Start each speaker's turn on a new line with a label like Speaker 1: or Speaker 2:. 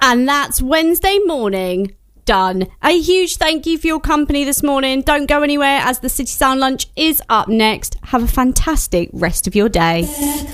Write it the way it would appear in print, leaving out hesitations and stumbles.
Speaker 1: And that's Wednesday morning done. A huge thank you for your company this morning. Don't go anywhere as the City Sound Lunch is up next. Have a fantastic rest of your day.